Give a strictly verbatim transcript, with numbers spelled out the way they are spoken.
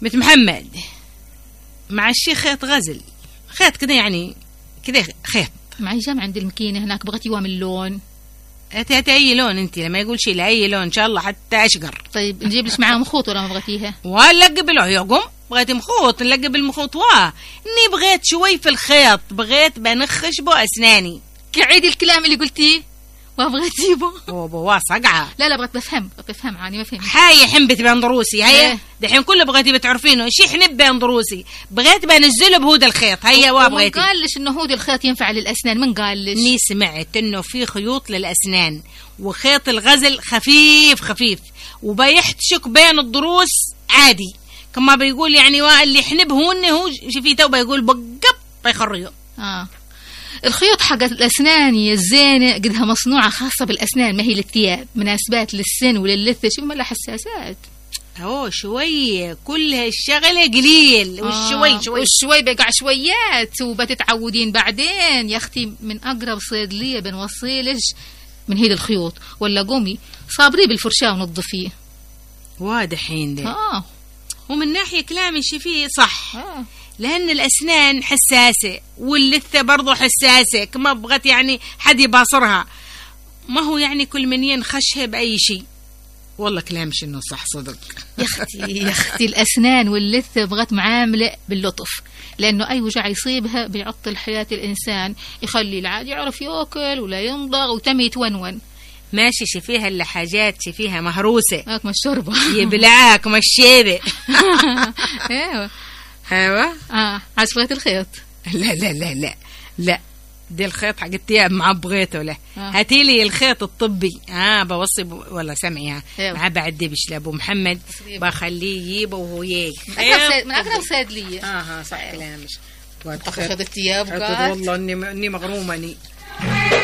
بنت محمد مع الشيخ خيط غزل، خيط كده يعني كده خيط معي جمع عند المكينة هناك، بغيت يوام اللون. هاتي هاتي اي لون انت، لما يقول شيء لاي لون ان شاء الله حتى اشقر. طيب نجيب لك معاها مخوط ولا ما بغيتيها؟ ونلقب له يقوم، بغيت مخوط نلقب المخوط. واه اني بغيت شوي في الخيط، بغيت بنخش بو اسناني. كعيد الكلام اللي قلتيه وابغى تجيبه. واه صقعه. لا لا بغيت بفهم بفهم عاني ما فهمت. هاي حنبت بين ضروسي هيا ايه. دحين كله بغيتي بتعرفينه شي حنب بين ضروسي، بغيت بنزله بهود الخيط هيا. واه بغيتي. من قالش انه هود الخيط ينفع للاسنان؟ من قالش؟ اني سمعت انه في خيوط للاسنان وخيط الغزل خفيف خفيف وبيحتشك بين الضروس عادي، كما بيقول يعني اللي يحنب هو انه هو شفي توبه يقول بقب بيخريه. اه الخيوط حق الاسنان يا الزينه قدها مصنوعه خاصه بالاسنان، ما هي للثياب، مناسبات للسن وللثه، شو مالها حساسات. اوه شوي كل هالشغله قليل. والشوي آه. شوي والشوي بقع شويات وبتتعودين بعدين. يا اختي من اقرب صيدليه بنوصيلش من هيد الخيوط، ولا قومي صابري بالفرشاه ونظفيه. واضحين ده. اه ومن ناحيه كلامي شفيه صح. آه. لأن الأسنان حساسة واللثة برضو حساسة، كما بغت يعني حد يباصرها، ما هو يعني كل من ينخشها بأي شيء. والله كلامش إنه صح صدق. يا أختي يا أختي الأسنان واللثة بغت معاملة باللطف، لأنه أي وجع يصيبها بيعطل حياة الإنسان، يخلي العادي يعرف يأكل ولا يمضغ وتم يتونون. ماشي شفيها اللي حاجات شفيها مهروسة هاك ما الشربة يبلعاك ما الشيبة. ايوه ايوه اه عجبت الخيط. لا لا لا لا لا دي الخيط حق الثياب ما بغيته له. آه. هاتي لي الخيط الطبي. اه بوصي ب... ولا سمعي ها أيوة. مع بعد دبش لابو محمد بخليه يجيبه وهو يجي من اقرب صيدليه. اه ها صح كلامك. اخذ الثياب والله اني اني مغرومه اني